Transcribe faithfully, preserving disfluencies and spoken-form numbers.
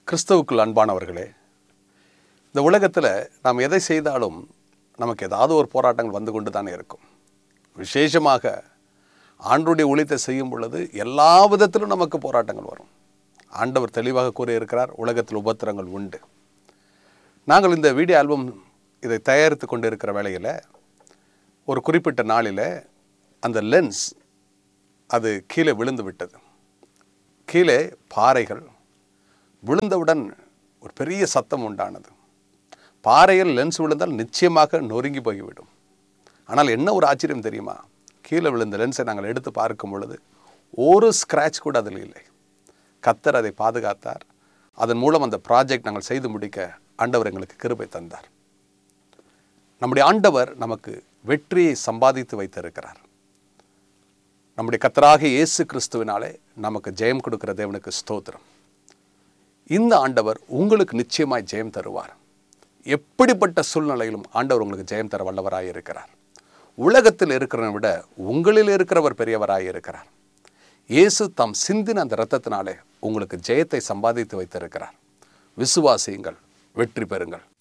கிறிஸ்துவுக்குள் அன்பானவர்களே, இந்த உலகத்தில் நாம் எதை செய்தாலும் நமக்கு ஏதாவது ஒரு போராட்டங்கள் வந்து கொண்டு தானே இருக்கும். விசேஷமாக ஆண்டவருடைய ஊழியத்தை செய்யும் பொழுது எல்லா விதத்திலும் நமக்கு போராட்டங்கள் வரும். ஆண்டவர் தெளிவாக கூறியிருக்கிறார், உலகத்தில் உபத்திரங்கள் உண்டு. நாங்கள் இந்த வீடியோ ஆல்பம் இதை தயாரித்து கொண்டு இருக்கிற வேளையில் ஒரு குறிப்பிட்ட நாளில் அந்த லென்ஸ் அது கீழே விழுந்து விட்டது. கீழே பாறைகள் விழுந்தவுடன் ஒரு பெரிய சத்தம் உண்டானது. பாறையில் லென்ஸ் விழுந்தால் நிச்சயமாக நொறுங்கி போய்விடும். ஆனால் என்ன ஒரு ஆச்சரியம் தெரியுமா? கீழே விழுந்த லென்ஸை நாங்கள் எடுத்து பார்க்கும் பொழுது ஒரு ஸ்க்ராட்ச் கூட அதில் இல்லை. கர்த்தர் அதை பாதுகாத்தார். அதன் மூலம் அந்த ப்ராஜெக்ட் நாங்கள் செய்து முடிக்க ஆண்டவர் எங்களுக்கு கிருபை தந்தார். நம்முடைய ஆண்டவர் நமக்கு வெற்றியை சம்பாதித்து வைத்திருக்கிறார். நம்முடைய கர்த்தராகிய இயேசு கிறிஸ்துவினாலே நமக்கு ஜெயம் கொடுக்கிற தேவனுக்கு ஸ்தோத்திரம். இந்த ஆண்டவர் உங்களுக்கு நிச்சயமாய் ஜெயம் தருவார். எப்படிப்பட்ட சூழ்நிலையிலும் ஆண்டவர் உங்களுக்கு ஜெயம் தர வல்லவராய் இருக்கிறார். உலகத்தில் இருக்கிறவனை விட உங்களில் இருக்கிறவர் பெரியவராய் இருக்கிறார். இயேசு தாம் சிந்தின அந்த இரத்தத்தினாலே உங்களுக்கு ஜெயத்தை சம்பாதித்து வைத்திருக்கிறார். விசுவாசியுங்கள், வெற்றி பெறுங்கள்.